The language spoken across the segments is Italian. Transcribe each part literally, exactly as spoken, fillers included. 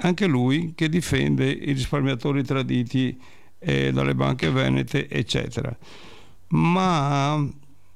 anche lui che difende i risparmiatori traditi eh, dalle banche venete, eccetera. Ma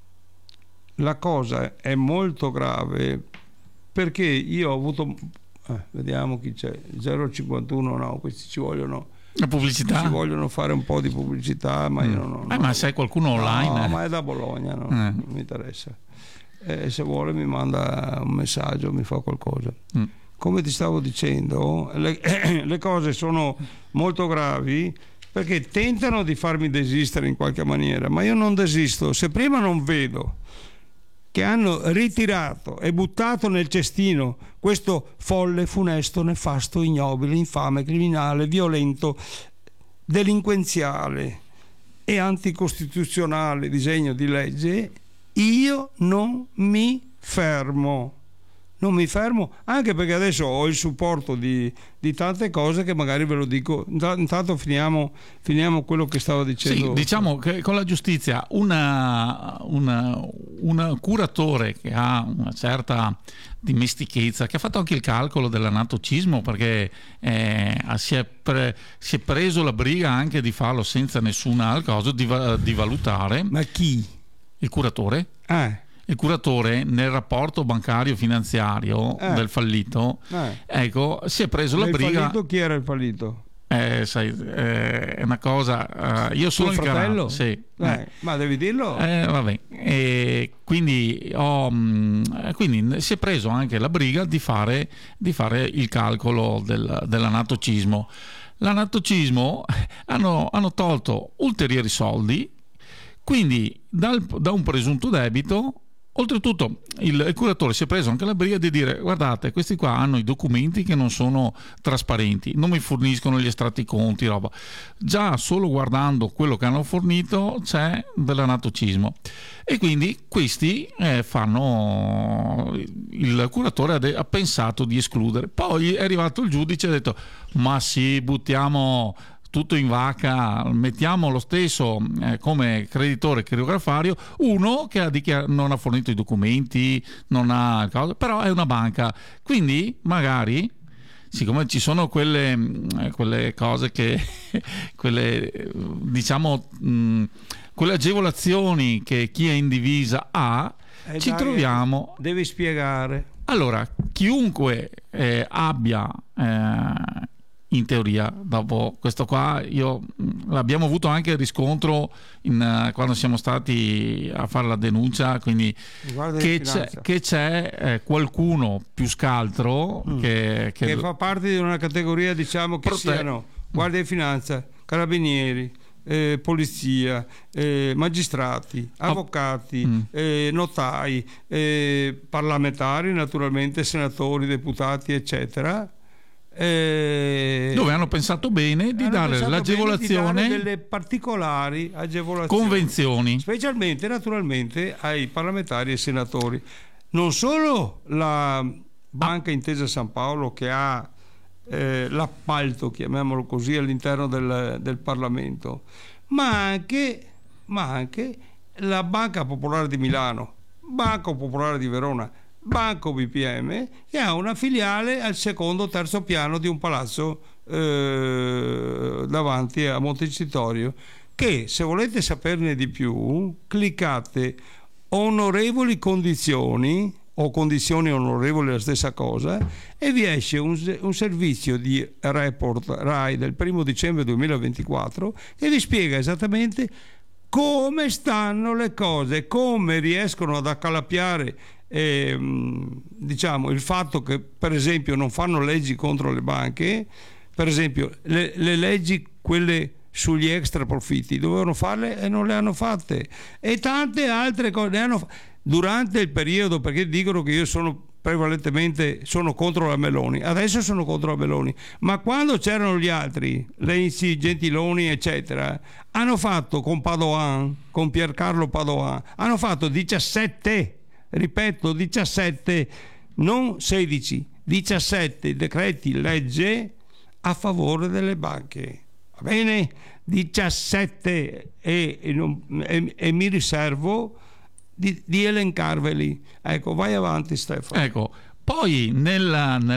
la cosa è molto grave, perché io ho avuto eh, vediamo chi c'è, zero cinquantuno, no, questi ci vogliono la pubblicità, ci vogliono fare un po' di pubblicità, ma mm. io non ho, eh, no, ma sai qualcuno online? No, ma è da Bologna, no? eh. Non mi interessa. Eh, se vuole mi manda un messaggio, mi fa qualcosa. Mm. Come ti stavo dicendo, le, eh, le cose sono molto gravi, perché tentano di farmi desistere in qualche maniera, ma io non desisto. Se prima non vedo che hanno ritirato e buttato nel cestino questo folle, funesto, nefasto, ignobile, infame, criminale, violento, delinquenziale e anticostituzionale disegno di legge, io non mi fermo. Non mi fermo, anche perché adesso ho il supporto di, di tante cose che magari ve lo dico. Intanto finiamo, finiamo quello che stavo dicendo. Sì, diciamo che con la giustizia una, una, un curatore che ha una certa dimestichezza, che ha fatto anche il calcolo dell'anatocismo, perché eh, si, è pre, si è preso la briga anche di farlo senza nessuna cosa, di, di valutare. Ma chi? Il curatore. Ah. Il curatore nel rapporto bancario finanziario eh. del fallito, eh. ecco, si è preso Nel la briga. Fallito, chi era il fallito? Eh, sai, eh, è una cosa. Uh, io sono il fratello? Sì. Eh, Eh. Ma devi dirlo? Eh, vabbè. E quindi, ho, mh, quindi si è preso anche la briga di fare, di fare il calcolo del, dell'anatocismo. L'anatocismo hanno, hanno tolto ulteriori soldi, quindi dal, da un presunto debito. Oltretutto il, il curatore si è preso anche la briga di dire: guardate, questi qua hanno i documenti che non sono trasparenti, non mi forniscono gli estratti conti, roba. Già solo guardando quello che hanno fornito c'è dell'anatocismo, e quindi questi eh, fanno il curatore ha, de, ha pensato di escludere. Poi è arrivato il giudice e ha detto: ma sì, buttiamo tutto in vacca, mettiamo lo stesso eh, come creditore criografario uno che ha dichiar- non ha fornito i documenti, non ha cosa, però è una banca, quindi magari, siccome ci sono quelle, quelle cose che quelle diciamo mh, quelle agevolazioni che chi è in divisa ha, eh ci dai, troviamo. Devi spiegare. Allora, chiunque eh, abbia eh, in teoria, dopo questo qua, io l'abbiamo avuto anche riscontro in, uh, quando siamo stati a fare la denuncia, quindi che c'è, che c'è eh, qualcuno più scaltro mm. che, che, che fa parte di una categoria, diciamo, che prote- siano Guardia di Finanza, Carabinieri, eh, polizia, eh, magistrati, avvocati, mm. eh, notai, eh, parlamentari, naturalmente senatori, deputati, eccetera. Eh, dove hanno pensato bene di dare l'agevolazione, di dare delle particolari agevolazioni, convenzioni, specialmente naturalmente ai parlamentari e senatori. Non solo la Banca Intesa San Paolo, che ha eh, l'appalto, chiamiamolo così, all'interno del, del Parlamento, ma anche, ma anche la Banca Popolare di Milano, Banca Popolare di Verona, Banco B P M, che ha una filiale al secondo o terzo piano di un palazzo eh, davanti a Montecitorio, che, se volete saperne di più, cliccate onorevoli condizioni o condizioni onorevoli, la stessa cosa, e vi esce un, un servizio di report RAI del primo dicembre duemilaventiquattro che vi spiega esattamente come stanno le cose, come riescono ad accalappiare Eh, diciamo il fatto che, per esempio, non fanno leggi contro le banche, per esempio le, le leggi quelle sugli extra profitti dovevano farle e non le hanno fatte, e tante altre cose le hanno durante il periodo, perché dicono che io sono prevalentemente sono contro la Meloni, adesso sono contro la Meloni, ma quando c'erano gli altri, Renzi, Gentiloni eccetera, hanno fatto con Padoan, con Piercarlo Padoan, hanno fatto diciassette, ripeto, diciassette, non sedici, diciassette decreti legge a favore delle banche, va bene? diciassette, e, e, non, e, e mi riservo di, di elencarveli. Ecco, vai avanti Stefano. Ecco, poi nella,